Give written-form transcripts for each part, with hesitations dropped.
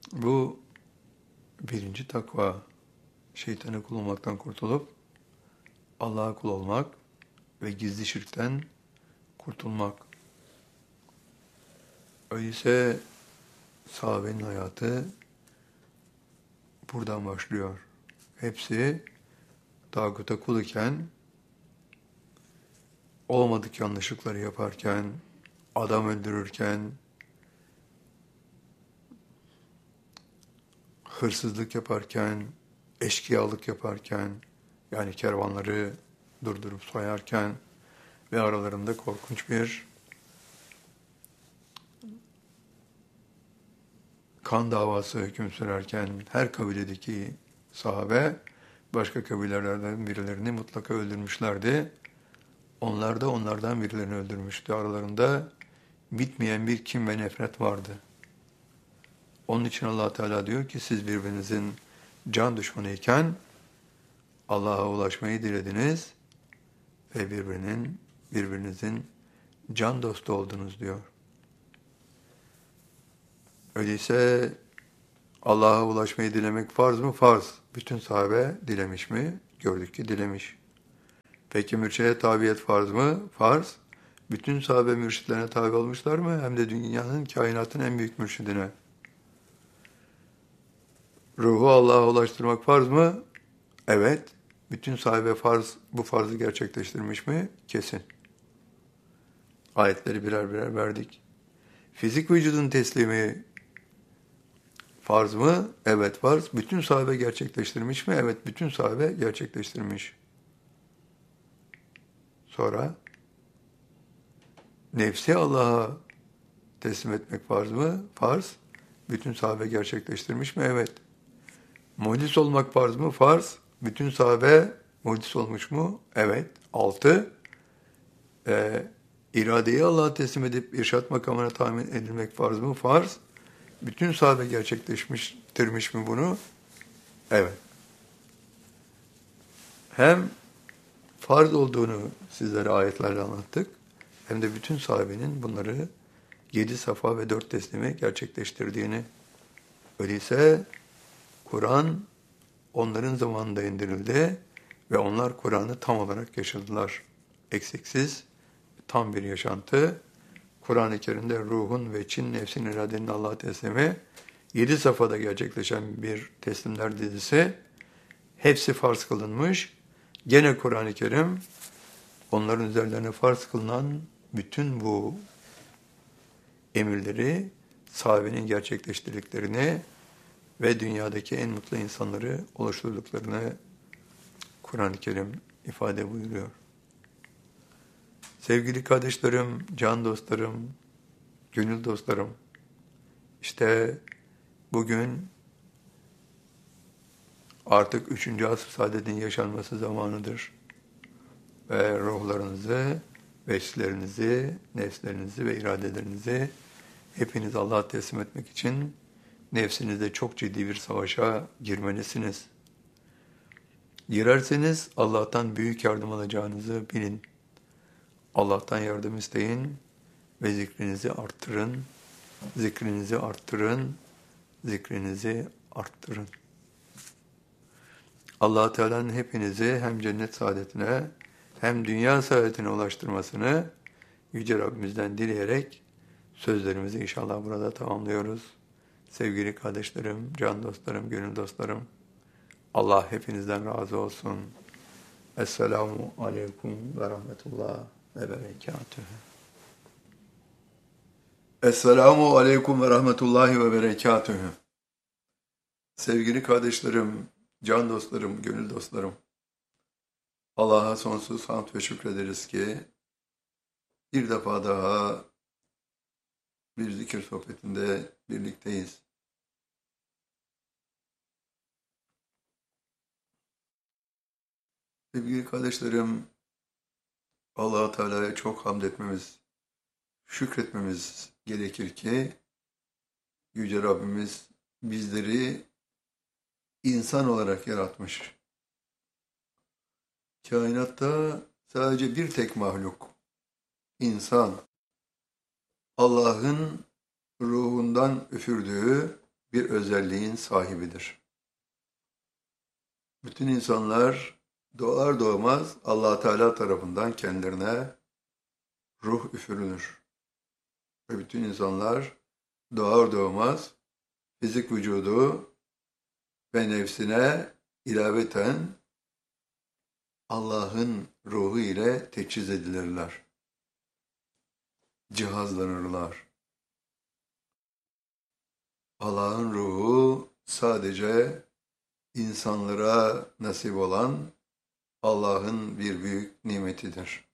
Bu birinci takva, şeytanı kul olmaktan kurtulup Allah'a kul olmak ve gizli şirkten kurtulmak. Öyleyse sahabenin hayatı buradan başlıyor. Hepsi tağuta kul iken, olmadık yanlışlıkları yaparken, adam öldürürken, hırsızlık yaparken, eşkıyalık yaparken, yani kervanları durdurup soyarken ve aralarında korkunç bir kan davası hüküm sürerken her kabiledeki sahabe başka kabilelerden birilerini mutlaka öldürmüşlerdi. Onlar da onlardan birilerini öldürmüştü. Aralarında bitmeyen bir kin ve nefret vardı. Onun için Allah Teala diyor ki siz birbirinizin can düşmanıyken Allah'a ulaşmayı dilediniz ve birbirinizin can dostu oldunuz diyor. Öyleyse Allah'a ulaşmayı dilemek farz mı? Farz. Bütün sahabe dilemiş mi? Gördük ki dilemiş. Peki mürşide tabiyet farz mı? Farz. Bütün sahabe mürşitlerine tabi olmuşlar mı? Hem de dünyanın, kainatın en büyük mürşidine. Ruhu Allah'a ulaştırmak farz mı? Evet. Bütün sahabe bu farzı gerçekleştirmiş mi? Kesin. Ayetleri birer birer verdik. Fizik vücudun teslimi farz mı? Evet farz. Bütün sahabe gerçekleştirmiş mi? Evet, bütün sahabe gerçekleştirmiş. Sonra nefsi Allah'a teslim etmek farz mı? Farz. Bütün sahabe gerçekleştirmiş mi? Evet. Muhdis olmak farz mı? Farz. Bütün sahabe muhdis olmuş mu? Evet. 6. İradeyi Allah'a teslim edip irşat makamına tamin edilmek farz mı? Farz. Bütün sahabe gerçekleştirmiş mi bunu? Evet. Hem farz olduğunu sizlere ayetlerle anlattık, hem de bütün sahabenin bunları 7 safa ve 4 teslimi gerçekleştirdiğini. Öyleyse Kur'an onların zamanında indirildi ve onlar Kur'an'ı tam olarak yaşadılar. Eksiksiz, tam bir yaşantı. Kur'an-ı Kerim'de ruhun ve Çin nefsin iradenin Allah'a teslimi, 7 safhada gerçekleşen bir teslimler dizisi, hepsi farz kılınmış. Gene Kur'an-ı Kerim, onların üzerlerine farz kılınan bütün bu emirleri, sahabenin gerçekleştirdiklerini ve dünyadaki en mutlu insanları oluşturduklarını Kur'an-ı Kerim ifade buyuruyor. Sevgili kardeşlerim, can dostlarım, gönül dostlarım, işte bugün artık 3. asr saadetin yaşanması zamanıdır. Ve ruhlarınızı, veslerinizi, nefslerinizi ve iradelerinizi hepiniz Allah'a teslim etmek için nefsinizde çok ciddi bir savaşa girmelisiniz. Girerseniz Allah'tan büyük yardım alacağınızı bilin. Allah'tan yardım isteyin ve zikrinizi arttırın, zikrinizi arttırın, zikrinizi arttırın. Allah Teala'nın hepinizi hem cennet saadetine hem dünya saadetine ulaştırmasını Yüce Rabbimizden dileyerek sözlerimizi inşallah burada tamamlıyoruz. Sevgili kardeşlerim, can dostlarım, gönül dostlarım, Allah hepinizden razı olsun. Esselamu aleyküm ve rahmetullah ve berekatühü. Esselamu aleyküm ve rahmetullahi ve berekatühü. Sevgili kardeşlerim, can dostlarım, gönül dostlarım, Allah'a sonsuz hamd ve şükrederiz ki bir defa daha bir zikir sohbetinde birlikteyiz. Sevgili kardeşlerim, Allah-u Teala'ya çok hamd etmemiz, şükretmemiz gerekir ki Yüce Rabbimiz bizleri insan olarak yaratmış. Kainatta sadece bir tek mahluk, insan, Allah'ın ruhundan üfürdüğü bir özelliğin sahibidir. Bütün insanlar doğar doğmaz Allah Teala tarafından kendilerine ruh üfürülür. Ve bütün insanlar doğar doğmaz fizik vücudu ve nefsine ilaveten Allah'ın ruhu ile teçhiz edilirler. Cihazlanırlar. Allah'ın ruhu sadece insanlara nasip olan Allah'ın bir büyük nimetidir.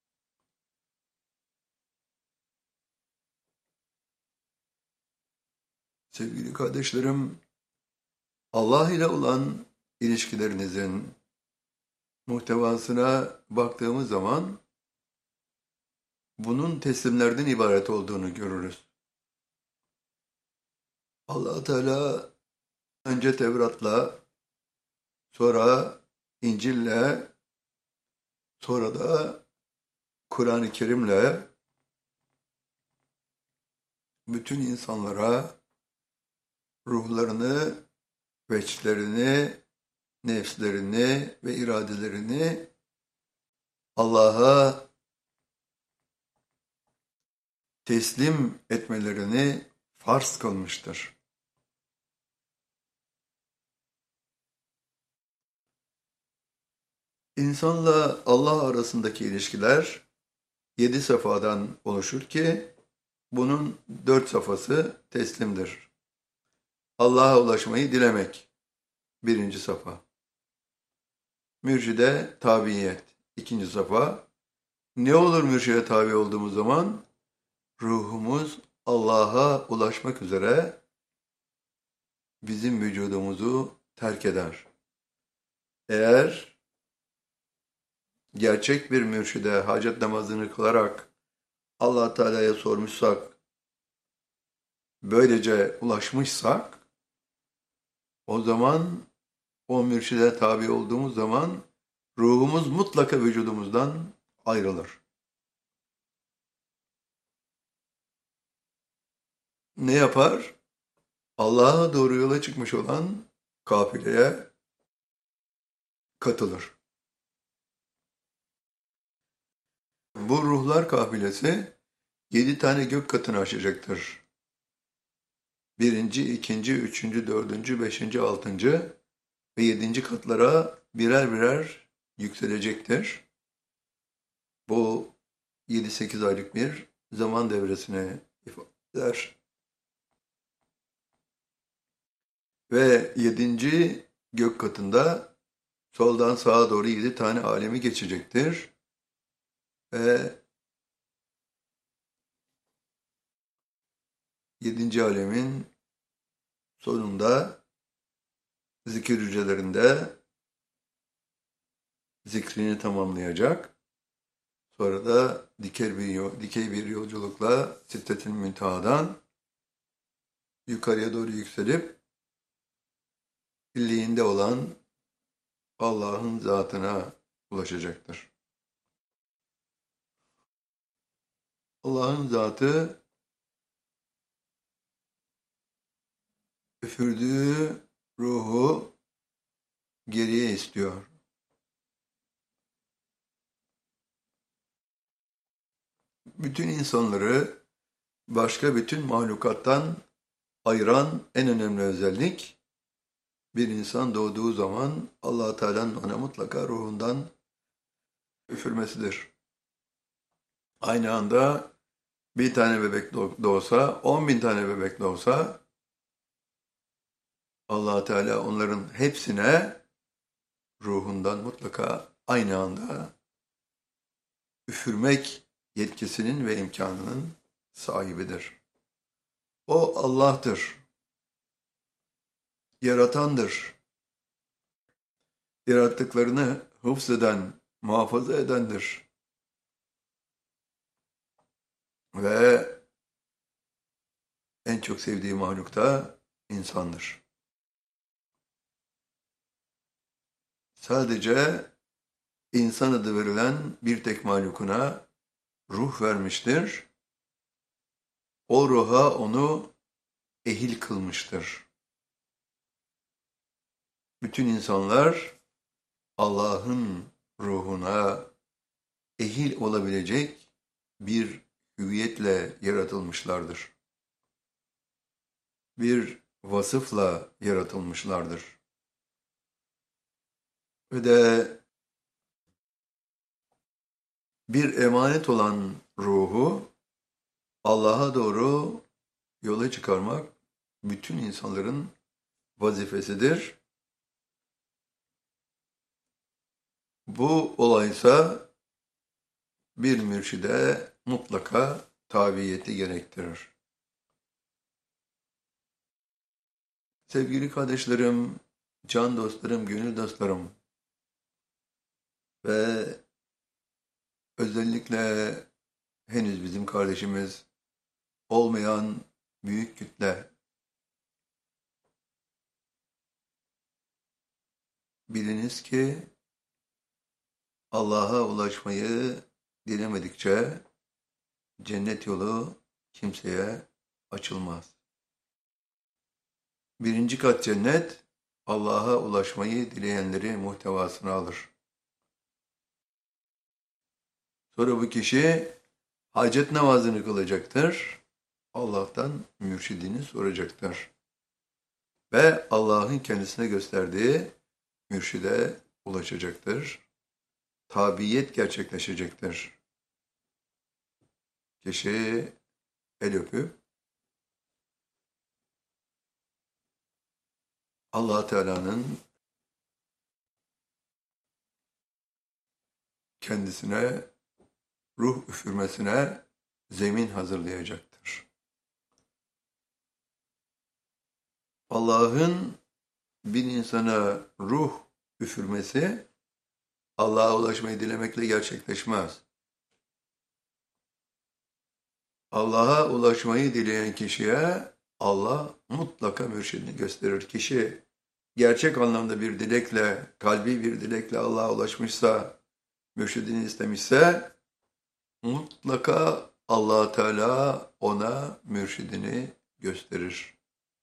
Sevgili kardeşlerim, Allah ile olan ilişkilerinizin muhtevasına baktığımız zaman bunun teslimlerden ibaret olduğunu görürüz. Allah Teala önce Tevrat'la, sonra İncil'le, sonra da Kur'an-ı Kerim'le bütün insanlara ruhlarını, veçlerini, nefslerini ve iradelerini Allah'a teslim etmelerini farz kılmıştır. İnsanla Allah arasındaki ilişkiler 7 safhadan oluşur ki bunun 4 safhası teslimdir. Allah'a ulaşmayı dilemek, 1. safha. Mürşide tabiyet, 2. safha. Ne olur mürşide tabi olduğumuz zaman? Ruhumuz Allah'a ulaşmak üzere bizim vücudumuzu terk eder. Eğer gerçek bir mürşide hacet namazını kılarak Allah Teala'ya sormuşsak, böylece ulaşmışsak, o zaman o mürşide tabi olduğumuz zaman ruhumuz mutlaka vücudumuzdan ayrılır. Ne yapar? Allah'a doğru yola çıkmış olan kafileye katılır. Bu ruhlar kafilesi 7 tane gök katını aşacaktır. 1., 2., 3., 4., 5., 6. ve 7. katlara birer birer yükselecektir. Bu 7-8 aylık bir zaman devresine ifade eder. Ve 7. gök katında soldan sağa doğru 7 tane alemi geçecektir. Ve 7. alemin sonunda zikir hücrelerinde zikrini tamamlayacak. Sonra da dikey bir yolculukla Sidret-i Münteha'dan yukarıya doğru yükselip illiğinde olan Allah'ın zatına ulaşacaktır. Allah'ın zatı üfürdüğü ruhu geriye istiyor. Bütün insanları başka bütün mahlukattan ayıran en önemli özellik, bir insan doğduğu zaman Allah Teala'nın ona mutlaka ruhundan üfürmesidir. Aynı anda bir tane bebek doğsa, 10.000 tane bebek doğsa, Allah Teala onların hepsine ruhundan mutlaka aynı anda üfürmek yetkisinin ve imkanının sahibidir. O Allah'tır. Yaratandır. Yarattıklarını hıfzeden, muhafaza edendir. Ve en çok sevdiği mahluk da insandır. Sadece insan adı verilen bir tek mahlukuna ruh vermiştir. O ruha onu ehil kılmıştır. bütün insanlar Allah'ın ruhuna ehil olabilecek bir hüviyetle yaratılmışlardır. Bir vasıfla yaratılmışlardır. Ve de bir emanet olan ruhu Allah'a doğru yola çıkarmak bütün insanların vazifesidir. Bu olaysa bir mürşide mutlaka tabiyeti gerektirir. Sevgili kardeşlerim, can dostlarım, gönül dostlarım ve özellikle henüz bizim kardeşimiz olmayan büyük kütle, biliniz ki Allah'a ulaşmayı dilemedikçe cennet yolu kimseye açılmaz. Birinci kat cennet, Allah'a ulaşmayı dileyenleri muhtevasına alır. Sonra bu kişi hacet namazını kılacaktır. Allah'tan mürşidini soracaktır. Ve Allah'ın kendisine gösterdiği mürşide ulaşacaktır. Tabiyet gerçekleşecektir. Kişi el öpüp Allah Teala'nın kendisine ruh üfürmesine zemin hazırlayacaktır. Allah'ın bir insana ruh üfürmesi Allah'a ulaşmayı dilemekle gerçekleşmez. Allah'a ulaşmayı dileyen kişiye Allah mutlaka mürşidini gösterir. Kişi gerçek anlamda bir dilekle, kalbi bir dilekle Allah'a ulaşmışsa, mürşidini istemişse mutlaka Allah Teala ona mürşidini gösterir.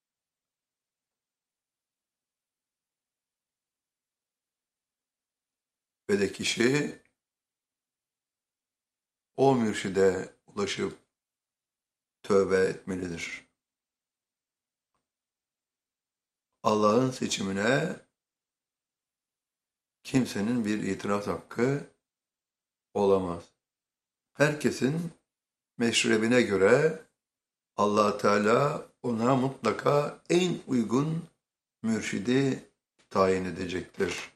Ve de kişi o mürşide ulaşıp tövbe etmelidir. Allah'ın seçimine kimsenin bir itiraz hakkı olamaz. Herkesin meşrebine göre Allah Teala ona mutlaka en uygun mürşidi tayin edecektir.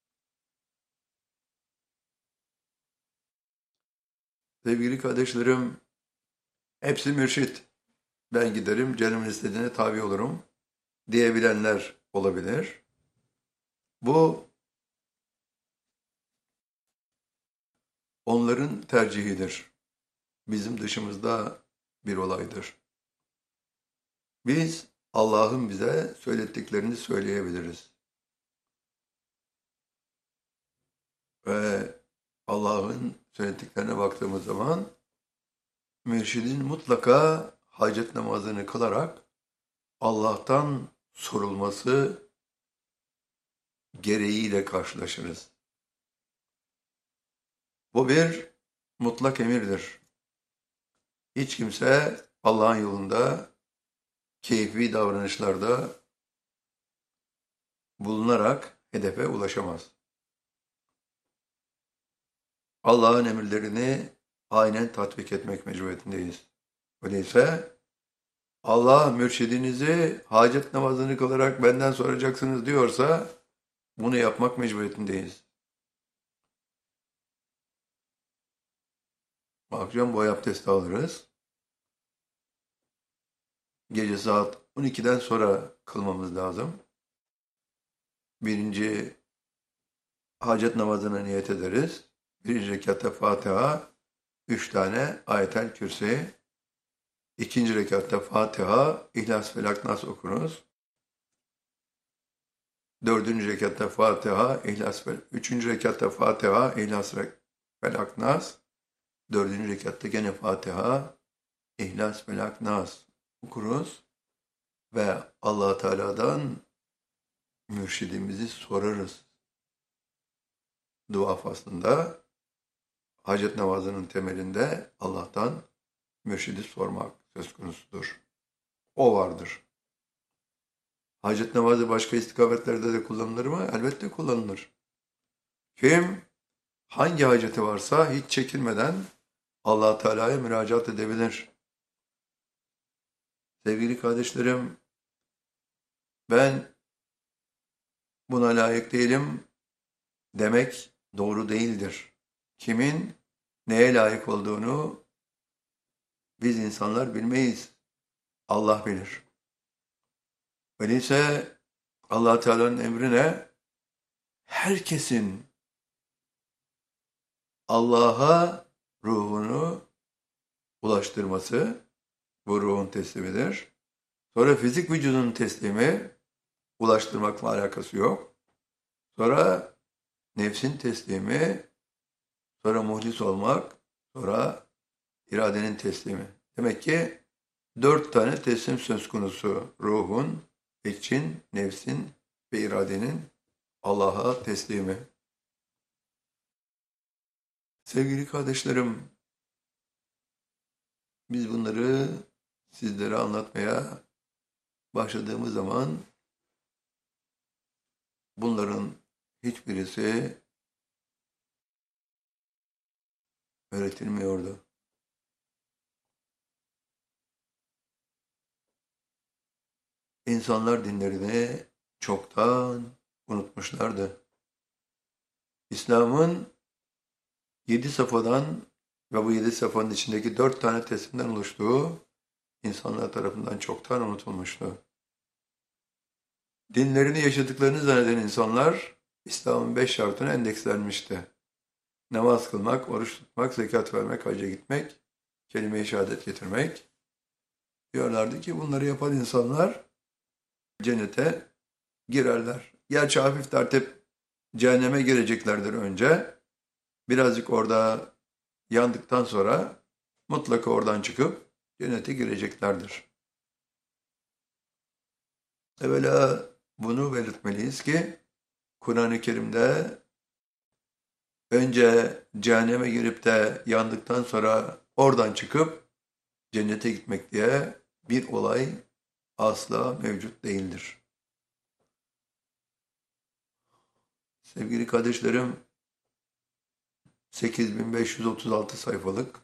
Sevgili kardeşlerim, hepsi mürşit. Ben giderim, canımın istediğine tabi olurum diyebilenler olabilir. Bu onların tercihidir. Bizim dışımızda bir olaydır. Biz Allah'ın bize söylettiklerini söyleyebiliriz. Ve Allah'ın söylediklerine baktığımız zaman mürşidin mutlaka hacet namazını kılarak Allah'tan sorulması gereğiyle karşılaşırız. Bu bir mutlak emirdir. Hiç kimse Allah'ın yolunda keyfi davranışlarda bulunarak hedefe ulaşamaz. Allah'ın emirlerini aynen tatbik etmek mecburiyetindeyiz. Öyleyse Allah mürşidinizi hacet namazını kılarak benden soracaksınız diyorsa bunu yapmak mecburiyetindeyiz. Akşam boy abdesti alırız. Gece saat 12'den sonra kılmamız lazım. Birinci hacet namazına niyet ederiz. Birinci rekatta Fatiha, 3 tane Ayetel Kürsi. İkinci rekatta Fatiha, İhlas Felak Nas okunuz. Dördüncü rekatta Fatiha, İhlas Felak. Üçüncü rekatta Fatiha, İhlas Felak Nas. Dördüncü rekatta gene Fatiha, İhlas Felak Nas okuruz. Ve Allah Teala'dan mürşidimizi sorarız. Dua faslında hacet namazının temelinde Allah'tan mürşidi sormak söz konusudur. O vardır. Hacet namazı başka istikametlerde de kullanılır mı? Elbette kullanılır. Kim hangi haceti varsa hiç çekinmeden Allah Teala'ya müracaat edebilir. Sevgili kardeşlerim, ben buna layık değilim demek doğru değildir. Kimin neye layık olduğunu biz insanlar bilmeyiz. Allah bilir. Öyleyse Allah Teala'nın emrine herkesin Allah'a ruhunu ulaştırması bu ruhun teslimidir. Sonra fizik vücudun teslimi ulaştırmakla alakası yok. Sonra nefsin teslimi, sonra muhlis olmak, sonra iradenin teslimi. Demek ki 4 tane teslim söz konusu. Ruhun, için, nefsin ve iradenin Allah'a teslimi. Sevgili kardeşlerim, biz bunları sizlere anlatmaya başladığımız zaman bunların hiçbirisi öğretilmiyordu. İnsanlar dinlerini çoktan unutmuşlardı. İslam'ın 7 safhadan ve bu 7 safhanın içindeki 4 tane teslimden oluştuğu insanlar tarafından çoktan unutulmuştu. Dinlerini yaşadıklarını zanneden insanlar İslam'ın 5 şartına endekslenmişti. Namaz kılmak, oruç tutmak, zekat vermek, hacca gitmek, kelime-i şehadet getirmek. Diyorlardı ki bunları yapan insanlar cennete girerler. Gerçi hafif tertip cehenneme gireceklerdir önce. Birazcık orada yandıktan sonra mutlaka oradan çıkıp cennete gireceklerdir. Evvela bunu belirtmeliyiz ki Kur'an-ı Kerim'de önce cehenneme girip de yandıktan sonra oradan çıkıp cennete gitmek diye bir olay asla mevcut değildir. Sevgili kardeşlerim, 8536 sayfalık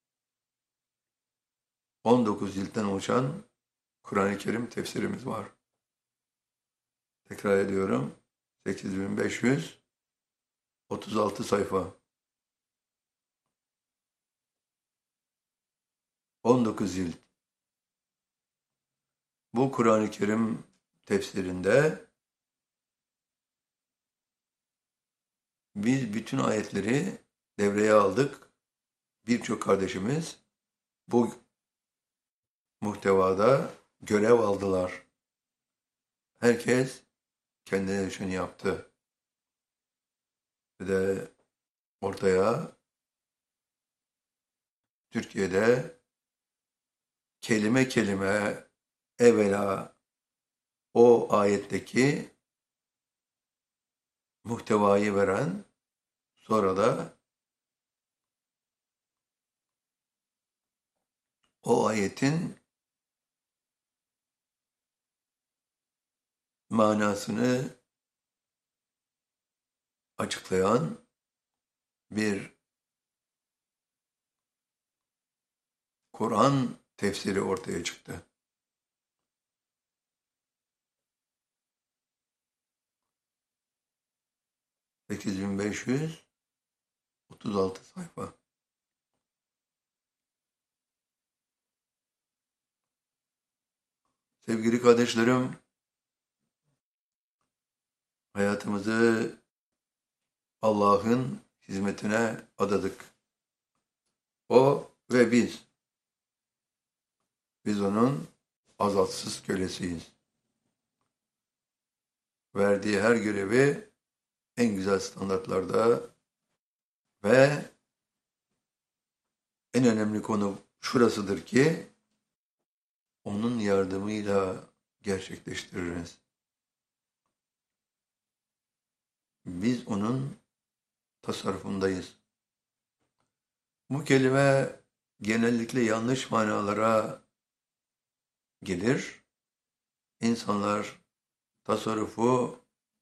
19 ciltten oluşan Kur'an-ı Kerim tefsirimiz var. Tekrar ediyorum. 8536 sayfa. 19 cilt. Bu Kur'an-ı Kerim tefsirinde biz bütün ayetleri devreye aldık. Birçok kardeşimiz bu muhtevada görev aldılar. Herkes kendine düşeni yaptı. Ve de ortaya Türkiye'de kelime kelime evvela o ayetteki muhtevayı veren, sonra da o ayetin manasını açıklayan bir Kur'an tefsiri ortaya çıktı. ...8536 sayfa. Sevgili kardeşlerim, hayatımızı Allah'ın hizmetine adadık. O ve biz. Biz onun azatsız kölesiyiz. Verdiği her görevi en güzel standartlarda ve en önemli konu şurasıdır ki onun yardımıyla gerçekleştiririz. Biz onun tasarrufundayız. Bu kelime genellikle yanlış manalara gelir. İnsanlar tasarrufu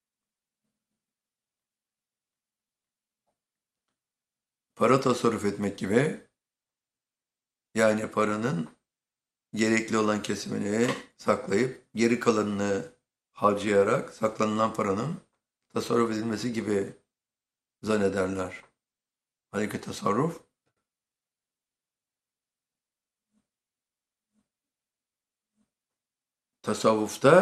para tasarruf etmek gibi, yani paranın gerekli olan kesimini saklayıp geri kalanını harcayarak saklanılan paranın tasarruf edilmesi gibi zannederler. Halbuki tasavvufta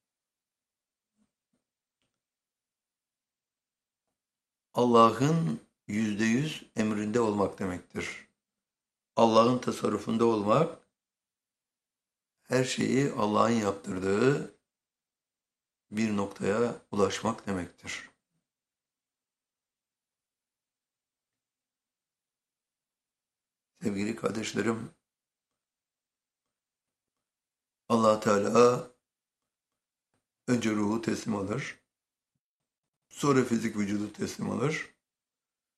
Allah'ın %100 emrinde olmak demektir. Allah'ın tasarrufunda olmak, her şeyi Allah'ın yaptırdığı bir noktaya ulaşmak demektir. Sevgili kardeşlerim, Allah Teala önce ruhu teslim alır, sonra fizik vücudu teslim alır,